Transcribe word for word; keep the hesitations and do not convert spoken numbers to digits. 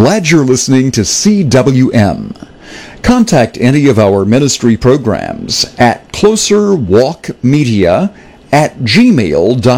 Glad you're listening to C W M. Contact any of our ministry programs at closerwalkmedia at gmail dot com.